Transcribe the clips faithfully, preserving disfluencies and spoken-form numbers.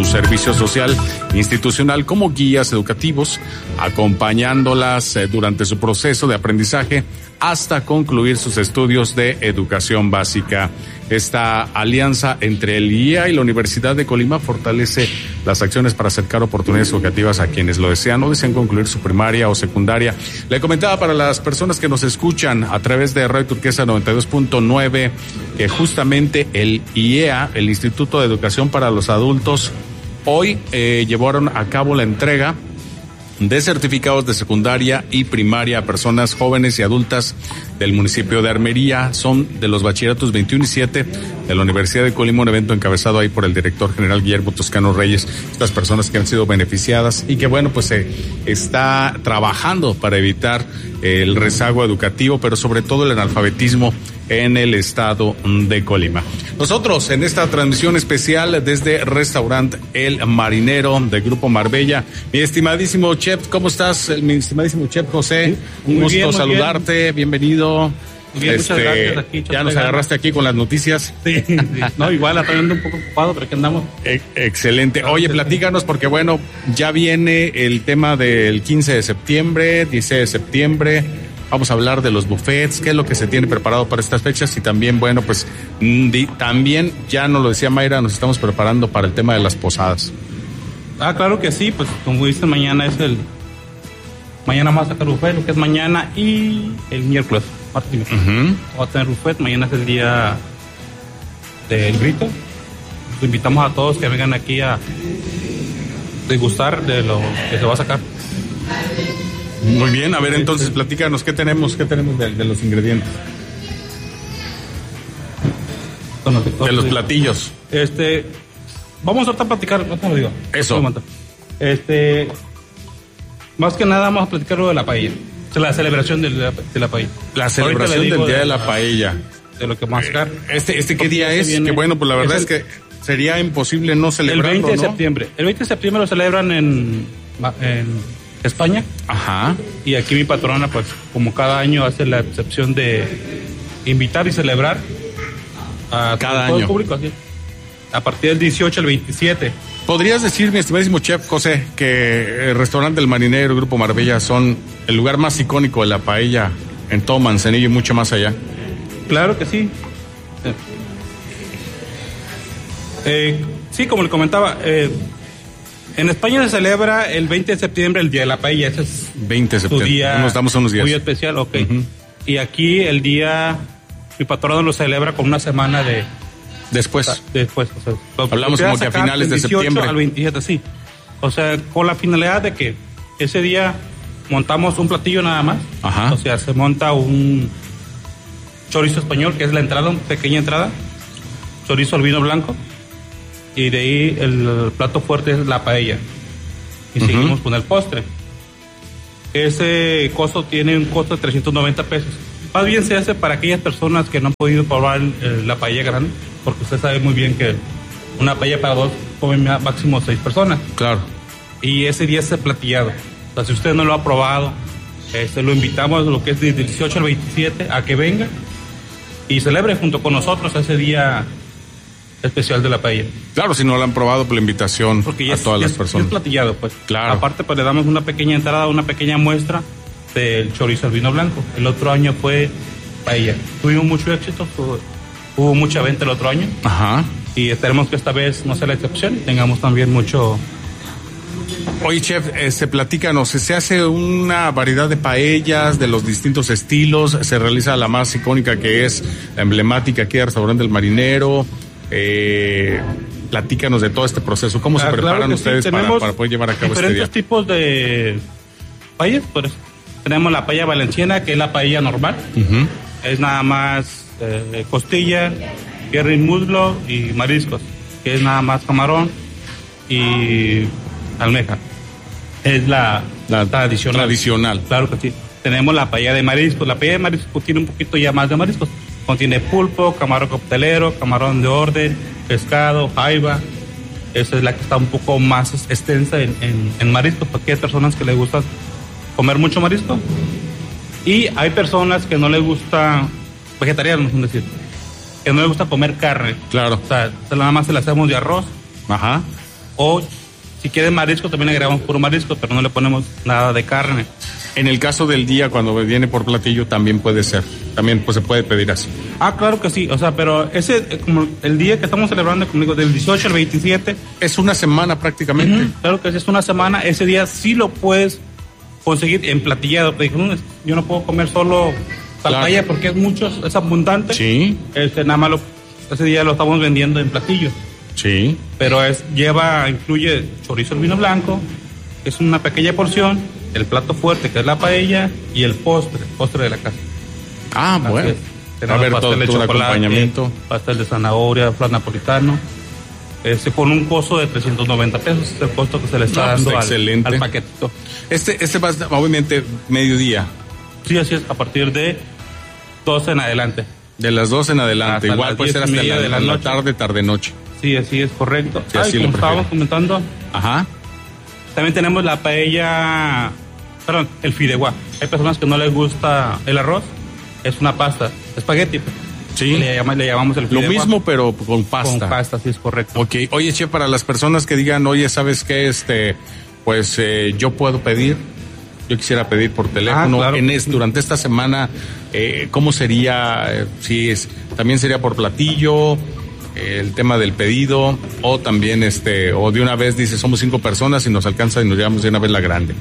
servicio social institucional como guías educativos, acompañándolas eh, durante su proceso de aprendizaje hasta concluir sus estudios de educación básica. Esta alianza entre el I E A y la Universidad de Colima fortalece las acciones para acercar oportunidades educativas a quienes lo desean o desean concluir su primaria o secundaria. Le comentaba para las personas que nos escuchan a través de Radio Turquesa noventa y dos punto nueve que justamente el I E A, el Instituto de Educación para los Adultos, hoy eh, llevaron a cabo la entrega de certificados de secundaria y primaria a personas jóvenes y adultas del municipio de Armería. Son de los bachilleratos veintiuno y siete de la Universidad de Colima, un evento encabezado ahí por el director general Guillermo Toscano Reyes. Estas personas que han sido beneficiadas y que, bueno, pues se eh, está trabajando para evitar eh, el rezago educativo, pero sobre todo el analfabetismo en el estado de Colima. Nosotros en esta transmisión especial desde Restaurante El Marinero de Grupo Marbella. Mi estimadísimo chef, ¿cómo estás? Mi estimadísimo chef José, un muy gusto bien, saludarte, bien. bienvenido. Bien, este, muchas gracias. Aquí, ya nos agarraste aquí con las noticias. Sí, sí. No, igual, ando un poco ocupado, pero aquí andamos. E- excelente. Oye, platícanos porque, bueno, ya viene el tema del quince de septiembre, dieciséis de septiembre. Vamos a hablar de los buffets, qué es lo que se tiene preparado para estas fechas y también, bueno, pues di, también, ya nos lo decía Mayra, nos estamos preparando para el tema de las posadas. Ah, claro que sí, pues como dicen, mañana es el... Mañana vamos a sacar buffet, lo que es mañana y el miércoles, martes y miércoles. Uh-huh. Vamos a tener buffet, mañana es el día del grito. Los invitamos a todos que vengan aquí a degustar de lo que se va a sacar. Muy bien, a ver, entonces platícanos, ¿qué tenemos, qué tenemos de, de los ingredientes? De los platillos. Este, vamos a platicar, no te lo digo. Eso. Este, más que nada vamos a platicar lo de la paella, de la celebración de la, de la paella. La celebración del día de, de la paella. De lo que vamos a sacar. Este, este ¿qué día es? Que bueno, pues la verdad es, el, es que sería imposible no celebrarlo, el veinte de ¿no? septiembre. El veinte de septiembre lo celebran en, en España. Ajá. Y aquí mi patrona, pues, como cada año hace la excepción de invitar y celebrar a cada todo año. El público, así. A partir del dieciocho al veintisiete. ¿Podrías decir, mi estimadísimo chef José, que el Restaurante El Marinero, Grupo Marbella, son el lugar más icónico de la paella en todo Manzanillo y mucho más allá? Claro que sí. Eh, sí, como le comentaba, eh, en España se celebra el veinte de septiembre el Día de la Paella. Ese es veinte de septiembre. Día nos damos unos días. Muy especial, ok. Uh-huh. Y aquí el día, mi patrono lo celebra con una semana de... Después. Después, o sea, lo, hablamos como que a finales de septiembre. Al veintisiete, sí. O sea, con la finalidad de que ese día montamos un platillo nada más. Ajá. O sea, se monta un chorizo español, que es la entrada, una pequeña entrada. Chorizo al vino blanco. Y de ahí el plato fuerte es la paella. Y uh-huh. seguimos con el postre. Ese costo tiene un costo de trescientos noventa pesos. Más bien se hace para aquellas personas que no han podido probar eh, la paella grande, porque usted sabe muy bien que una paella para dos comen máximo seis personas. Claro. Y ese día es platillado. O sea, si usted no lo ha probado, este, lo invitamos lo que es del dieciocho al veintisiete a que venga y celebre junto con nosotros ese día especial de la paella. Claro, si no lo han probado, por la invitación porque ya a es, todas ya las es, personas. Es platillado, pues. Claro. Aparte, pues le damos una pequeña entrada, una pequeña muestra del chorizo al vino blanco. El otro año fue paella. Tuvimos mucho éxito, hubo, hubo mucha venta el otro año. Ajá. Y esperemos que esta vez no sea la excepción, tengamos también mucho... Oye, chef, este, platícanos, se hace una variedad de paellas de los distintos estilos, se realiza la más icónica que es la emblemática aquí del Restaurante El Marinero. Eh, platícanos de todo este proceso, cómo ah, se preparan claro ustedes sí. para, para poder llevar a cabo este día. Diferentes tipos de paellas, pues tenemos la paella valenciana, que es la paella normal, uh-huh. es nada más eh, costilla, pierna y muslo y mariscos, que es nada más camarón y almeja. Es la, la tradicional. tradicional. Claro que sí. Tenemos la paella de mariscos. La paella de mariscos tiene un poquito ya más de mariscos. Contiene pulpo, camarón coctelero, camarón de orden, pescado, jaiba. Esa es la que está un poco más extensa en, en, en mariscos, porque hay personas que les gusta comer mucho marisco. Y hay personas que no les gusta, vegetarianos, es decir, que no les gusta comer carne. Claro. O sea, nada más se la hacemos de arroz. Ajá. O si quieren marisco, también le agregamos puro marisco, pero no le ponemos nada de carne. En el caso del día, cuando viene por platillo, también puede ser. También pues se puede pedir así. Ah, claro que sí. O sea, pero ese, como el día que estamos celebrando, como digo, del dieciocho al veintisiete. Es una semana prácticamente. Uh-huh, claro que sí, es una semana. Ese día sí lo puedes conseguir emplatillado. Te digo, yo no puedo comer solo salpaya, claro, porque es mucho, es abundante. Sí. Este, nada más lo, ese día lo estamos vendiendo en platillo. Sí. Pero es, lleva, incluye chorizo al vino blanco, es una pequeña porción, el plato fuerte que es la paella y el postre, postre de la casa. Ah, así bueno. Tenemos a ver, pastel todo, de todo chocolate, acompañamiento. pastel de zanahoria, flan napolitano. Este, con un costo de trescientos noventa pesos, es el costo que se le está no, dando pues, al, al paquetito. Este, este va obviamente mediodía. Sí, así es, a partir de doce en adelante. De las doce en adelante, hasta igual puede ser hasta la, de la, la tarde, tarde-noche. Sí, así es, correcto. Sí, así Ay, como estábamos comentando. Ajá. También tenemos la paella, perdón, el fideuá. Hay personas que no les gusta el arroz, es una pasta, espagueti. Sí. Le llamamos, le llamamos el fideuá. Lo mismo, pero con pasta. Con pasta, sí, es correcto. Ok, oye, che, para las personas que digan, oye, ¿sabes qué? Este, pues eh, yo puedo pedir, yo quisiera pedir por teléfono. Ah, claro. En es, durante esta semana, eh, ¿cómo sería? Eh, si es, también sería por platillo, eh, el tema del pedido, o también, este, o de una vez dice, somos cinco personas y nos alcanza y nos llevamos de una vez la grande.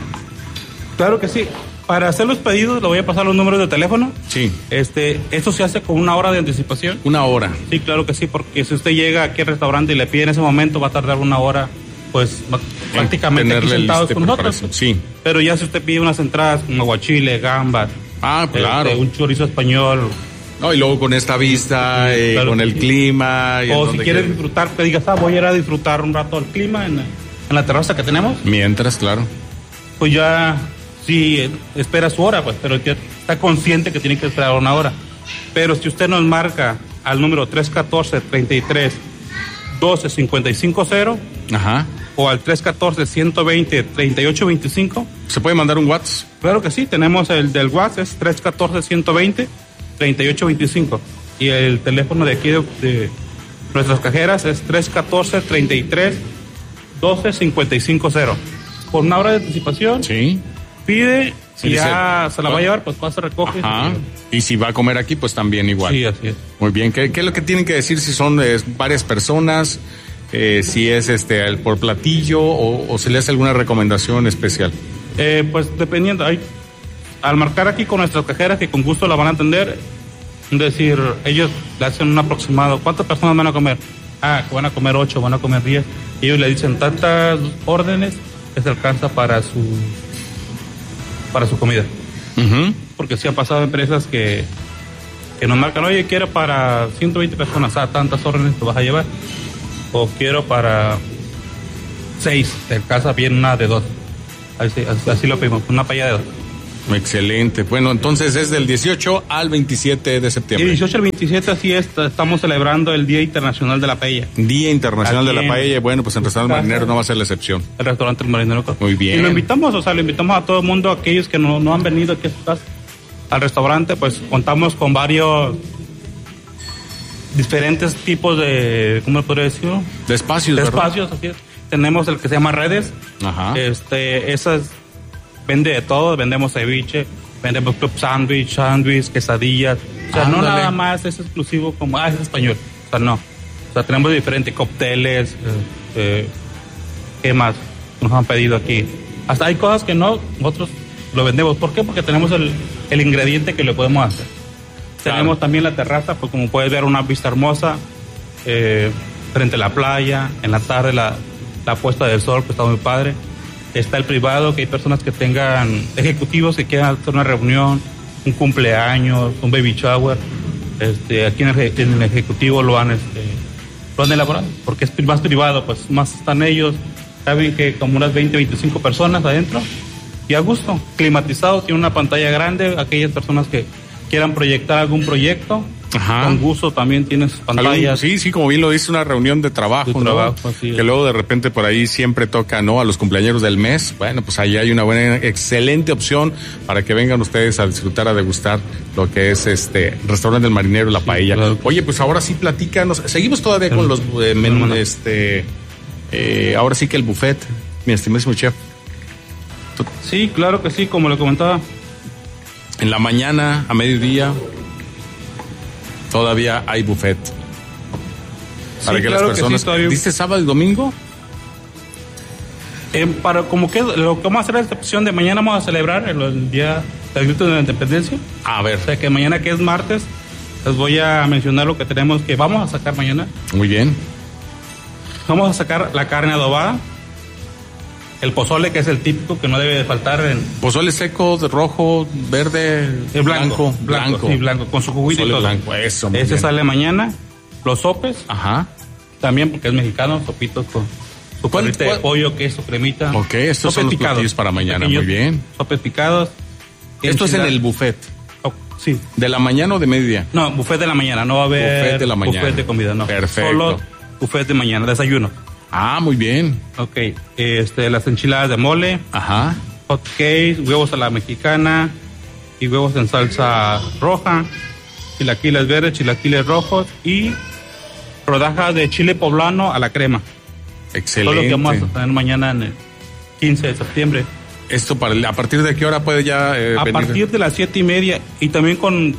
Claro que sí. Para hacer los pedidos, le voy a pasar los números de teléfono. Sí. Este, esto se hace con una hora de anticipación. Una hora. Sí, claro que sí, porque si usted llega aquí al restaurante y le pide en ese momento, va a tardar una hora, pues prácticamente aquí sentados con nosotros. Sí. Pero ya si usted pide unas entradas con aguachile, gambas, ah, claro, este, un chorizo español. No, y luego con esta vista, eh, claro, con el sí. clima. Y o si quieres quiere... disfrutar, que digas, ah, voy a ir a disfrutar un rato el clima en, en la terraza que tenemos. Mientras, claro. Pues ya, sí, espera su hora, pues, pero está consciente que tiene que esperar una hora. Pero si usted nos marca al número tres uno cuatro, treinta y tres, doce, cincuenta y cinco cero, ajá, o al tres uno cuatro, ciento veinte, treinta y ocho veinticinco. ¿Se puede mandar un WhatsApp? Claro que sí, tenemos el del WhatsApp, es tres uno cuatro, ciento veinte, treinta y ocho veinticinco. Y el teléfono de aquí de, de nuestras cajeras es tres uno cuatro, treinta y tres, doce, cincuenta y cinco cero. Por una hora de anticipación, sí, pide, si ya se la va a llevar, pues pasa, recoge. Ajá. Y si va a comer aquí, pues también igual. Sí, así es. Muy bien, ¿qué, qué es lo que tienen que decir si son eh, varias personas? Eh, si es este el, por platillo o, o se le hace alguna recomendación especial. Eh, pues dependiendo, hay, al marcar aquí con nuestras cajeras que con gusto la van a atender, es decir, ellos le hacen un aproximado, ¿cuántas personas van a comer? Ah, van a comer ocho, van a comer diez. Ellos le dicen tantas órdenes que se alcanza para su para su comida. Uh-huh. Porque sí han pasado empresas que, que nos marcan, oye, quiero para ciento veinte personas, ah, tantas órdenes te vas a llevar. O quiero para seis, te alcanza bien una de dos. Así, así, así lo pedimos, una paella de dos. Excelente. Bueno, entonces es del dieciocho al veintisiete de septiembre. Y dieciocho al veintisiete, así es, estamos celebrando el Día Internacional de la Paella. Día Internacional aquí de la Paella. Bueno, pues en Restaurante Marinero no va a ser la excepción. El Restaurante El Marinero. Muy bien. Y lo invitamos, o sea, lo invitamos a todo el mundo, aquellos que no, no han venido aquí al restaurante, pues contamos con varios diferentes tipos de, ¿cómo podría decir? De espacios, De ¿verdad? espacios, así es. Tenemos el que se llama Redes. Ajá. Este, esas vende de todo, vendemos ceviche, vendemos club sándwich, sándwich, quesadillas. O sea, Ándale. no nada más es exclusivo como, ah, es español. O sea, no. O sea, tenemos diferentes cócteles, eh, eh, ¿qué más nos han pedido aquí? Hasta hay cosas que no, nosotros lo vendemos. ¿Por qué? Porque tenemos el, el ingrediente que le podemos hacer. Claro. Tenemos también la terraza, pues como puedes ver, una vista hermosa, eh, frente a la playa, en la tarde la, la puesta del sol, que está muy padre. Está el privado, que hay personas que tengan ejecutivos que quieran hacer una reunión, un cumpleaños, un baby shower. Este, aquí en el, en el ejecutivo lo han, este, lo han elaborado, porque es más privado, pues más están ellos. Saben que como unas veinte, veinticinco personas adentro y a gusto, climatizado, tiene una pantalla grande. Aquellas personas que quieran proyectar algún proyecto, ajá, con gusto también tienes pantallas. Sí, sí, como bien lo dice, una reunión de trabajo, de ¿no? trabajo, así que es. Luego de repente por ahí siempre toca, ¿no? A los cumpleaños del mes. Bueno, pues ahí hay una buena, excelente opción para que vengan ustedes a disfrutar, a degustar lo que es este Restaurante del Marinero, la paella. Claro. Oye, pues ahora sí platícanos. Seguimos todavía con los eh, menús, este Eh, ahora sí que el buffet, mi estimadísimo chef. Sí, claro que sí, como le comentaba. En la mañana, a mediodía, todavía hay buffet. Para sí, que claro las personas... que sí, todavía... ¿Dice sábado y domingo? Eh, para como que lo que vamos a hacer es la excepción de mañana vamos a celebrar el, el día del grito de la independencia. A ver. O sea que mañana, que es martes, les voy a mencionar lo que tenemos que vamos a sacar mañana. Muy bien. Vamos a sacar la carne adobada, el pozole, que es el típico que no debe de faltar. En... Pozole seco, de rojo, verde, el blanco, blanco, blanco, blanco. Sí, blanco, con su juguito y todo. Blanco, eso, muy Ese bien. sale mañana. Los sopes, ajá, también porque es mexicano, sopitos con su carnita de pollo, queso, cremita. Ok, estos sopes son los picados, platillos para mañana, pequeños, muy bien. Sopes picados. Esto es en el buffet. Oh, sí. ¿De la mañana o de mediodía? No, buffet de la mañana, no va a haber buffet de la mañana. Buffet de comida, no. Perfecto. Solo buffet de mañana, desayuno. Ah, muy bien. Ok, este, las enchiladas de mole, Ajá. hot cakes, huevos a la mexicana y huevos en salsa roja, chilaquiles verdes, chilaquiles rojos y rodajas de chile poblano a la crema. Excelente. Todo lo que vamos a tener mañana en el quince de septiembre. Esto para el- a partir de qué hora puede ya eh, A venir? partir de las siete y media y también con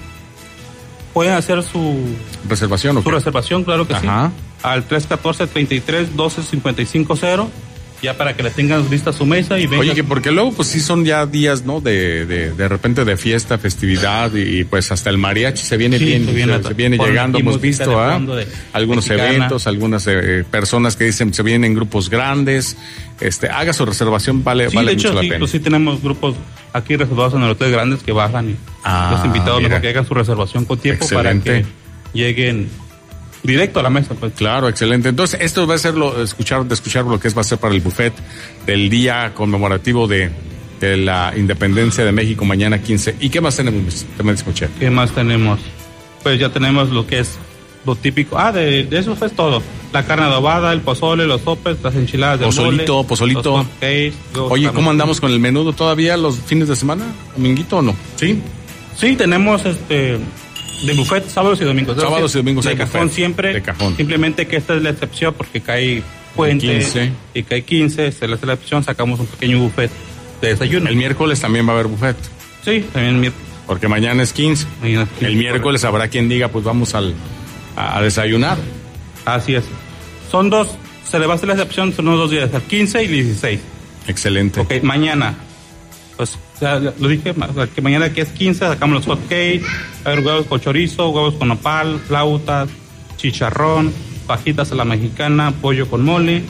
pueden hacer su, reservación o su qué? reservación, claro que Ajá. sí. Al tres uno cuatro, treinta y tres, doce, cincuenta y cinco cero, ya para que le tengan lista su mesa y vengan. Oye, que porque luego pues sí son ya días, ¿no? De, de, de repente de fiesta, festividad y, y, pues hasta el mariachi se viene Sí, bien, se viene se, hasta- se viene ponen llegando, aquí hemos música visto de ¿ah? fondo de algunos mexicana. eventos, algunas eh, personas que dicen se vienen en grupos grandes, este, haga su reservación, vale, Sí, vale de hecho, mucho sí, la pena. pues sí tenemos grupos aquí reservados en el hotel grandes que bajan y Ah, los invitados mira. mejor que hagan su reservación con tiempo Excelente. para que lleguen directo a la mesa, pues. Claro, excelente. Entonces, esto va a ser lo, escuchar, de escuchar lo que es, va a ser para el buffet del día conmemorativo de, de la independencia de México mañana quince. ¿Y qué más tenemos? Te me escuché. ¿Qué más tenemos? Pues ya tenemos lo que es lo típico. Ah, de, de eso fue todo. La carne adobada, el pozole, los sopes, las enchiladas de Pozolito, mole, pozolito. los hotcakes, los Oye, ¿cómo tamales. andamos con el menudo todavía los fines de semana? ¿Dominguito o no? Sí. Sí, tenemos este de buffet sábados y domingos. Es Sábados decir, y domingos de hay cajón buffet. siempre. De cajón. Simplemente que esta es la excepción porque cae puente quince. y cae quince, se le hace la excepción, sacamos un pequeño buffet de desayuno. El miércoles también va a haber buffet, Sí, también mi- porque mañana es quince. mañana es quince, El miércoles habrá quien diga, pues vamos al, a, a desayunar. Así es. Son dos, se le va a hacer la excepción, son los dos días, el quince y el dieciséis. Excelente. Ok, mañana. Pues ya lo dije, ma- o sea, que mañana que es quince, sacamos los hot cakes, a ver, huevos con chorizo, huevos con nopal, flautas, chicharrón, fajitas a la mexicana, pollo con mole,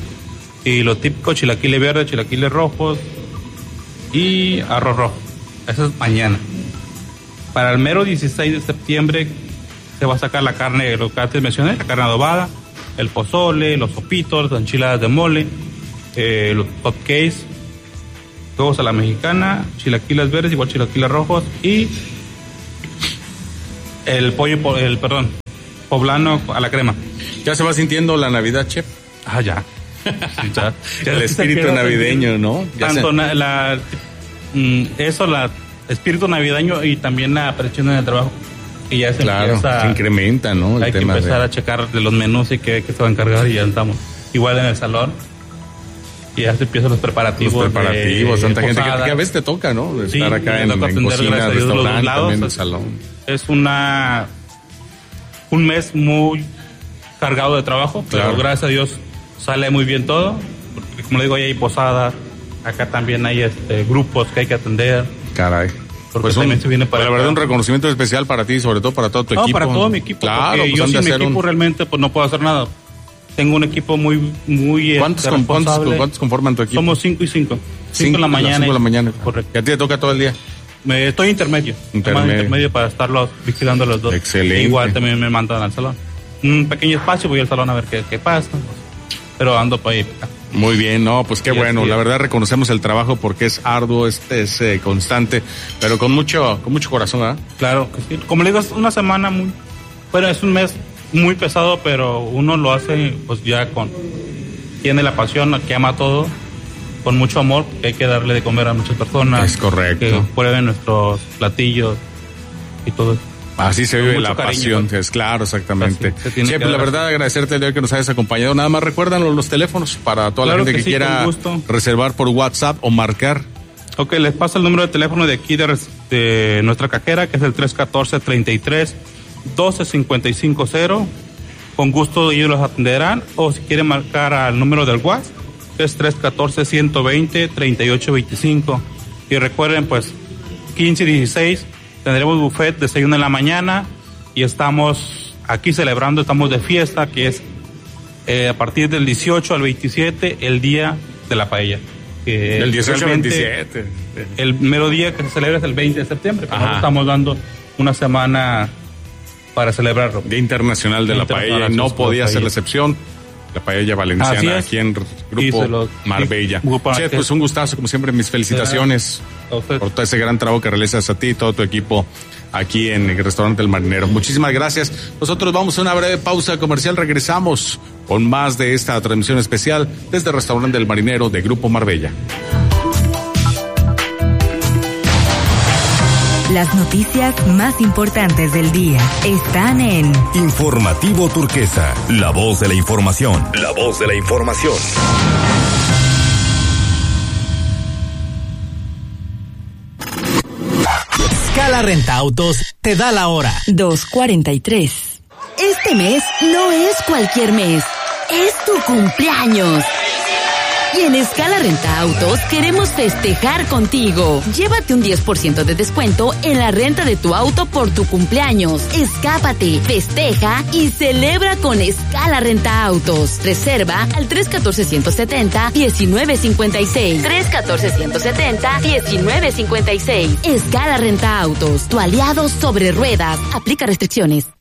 y lo típico, chilaquiles verdes, chilaquiles rojos y arroz rojo. Eso es mañana. Para el mero dieciséis de septiembre se va a sacar la carne, lo que antes mencioné, la carne adobada, el pozole, los sopitos, las enchiladas de mole, eh, los hot cakes, huevos a la mexicana, chilaquiles verdes, igual chilaquiles rojos y el pollo, po- el perdón, poblano a la crema. Ya se va sintiendo la Navidad, chef. Ah, ya. Sí, ya. Ya El se espíritu empieza a navideño, sentir ¿no? Ya Tanto se- na- la, mm, eso, la espíritu navideño y también la presión en el trabajo. Y ya se Claro, empieza, se incrementa, ¿no? El hay que tema empezar de... a checar de los menús y qué, qué se va a encargar y ya estamos. Igual en el salón. Y ya se empiezan los preparativos. Los preparativos, de tanta gente que, posada. que a veces te toca, ¿no? De Sí, estar acá me en, toca en atender, cocina, gracias a Dios, los dos restaurante, lados. también en el Es- salón. Es una un mes muy cargado de trabajo, pero Claro. gracias a Dios sale muy bien todo. Porque como le digo, ahí hay posadas, acá también hay este grupos que hay que atender. Caray. Porque Pues un, también se viene para la verdad, acá. un reconocimiento especial para ti, sobre todo para todo tu No, equipo. para todo mi equipo. Claro, porque pues yo han de sin mi hacer equipo un... realmente pues no puedo hacer nada. Tengo un equipo muy muy ¿Cuántos, este, con- cuántos, responsable. cuántos conforman tu equipo? Somos cinco y cinco. Cinco, Cinco en la mañana. Cinco de la mañana. Correcto. ¿Y a ti te toca todo el día? Me, estoy intermedio. Intermedio. Más intermedio para estarlos vigilando los dos. Excelente. Igual también me mandan al salón. Un pequeño espacio, voy al salón a ver qué, qué pasa. Pero ando para ahí. Muy bien, no, pues qué Sí, bueno. así La es. verdad reconocemos el trabajo porque es arduo, es, es eh, constante, pero con mucho, con mucho corazón, ¿verdad? Claro que sí. Como le digo, es una semana muy... Bueno, es un mes muy pesado, pero uno lo hace pues ya con... Tiene la pasión, que ama todo, con mucho amor, que hay que darle de comer a muchas personas. Es correcto. Que prueben nuestros platillos y todo eso. Así se vive la pasión, cariño, es claro, exactamente. Sí, pues la verdad, agradecerte el día que nos hayas acompañado. Nada más recuérdanos los teléfonos para toda claro la gente que, que sí, quiera reservar por WhatsApp o marcar. Ok, les paso el número de teléfono de aquí de, de nuestra cajera, que es el tres uno cuatro, treinta y tres, doce cincuenta y cinco cero. Con gusto ellos los atenderán. O si quieren marcar al número del WhatsApp, que es tres uno cuatro, ciento veinte, treinta y ocho veinticinco. Y recuerden, pues, quince y dieciséis tendremos buffet, desayuno en la mañana, y estamos aquí celebrando, estamos de fiesta, que es eh, a partir del dieciocho al veintisiete, el día de la paella. Que del dieciocho al veintisiete. El mero día que se celebra es el veinte de septiembre, pero estamos dando una semana para celebrarlo. Día Internacional de la Paella, no podía ser la excepción. La paella valenciana aquí en Grupo los, Marbella. Chef, pues un gustazo, como siempre, mis felicitaciones por todo ese gran trabajo que realizas a ti y todo tu equipo aquí en el restaurante El Marinero. Muchísimas gracias. Nosotros vamos a una breve pausa comercial, regresamos con más de esta transmisión especial desde el restaurante El Marinero de Grupo Marbella. Las noticias más importantes del día están en Informativo Turquesa, la voz de la información. La voz de la información. Scala Renta Autos te da la hora. dos cuarenta y tres. Este mes no es cualquier mes, es tu cumpleaños. Y en Scala Renta Autos queremos festejar contigo. Llévate un diez por ciento de descuento en la renta de tu auto por tu cumpleaños. Escápate, festeja y celebra con Scala Renta Autos. Reserva al tres uno cuatro, uno siete cero, uno nueve cinco seis. tres uno cuatro, uno siete cero, uno nueve cinco seis. Scala Renta Autos, tu aliado sobre ruedas. Aplica restricciones.